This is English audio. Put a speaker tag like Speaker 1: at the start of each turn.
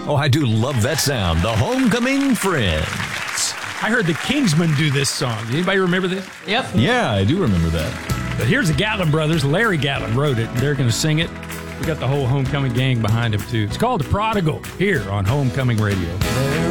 Speaker 1: Oh, I do love that sound. The Homecoming Friends.
Speaker 2: I heard the Kingsmen do this song. Anybody remember this?
Speaker 3: Yep.
Speaker 1: Yeah, I do remember that.
Speaker 2: But here's the Gatlin brothers. Larry Gatlin wrote it. They're going to sing it. We got the whole Homecoming gang behind him, too. It's called The Prodigal here on Homecoming Radio.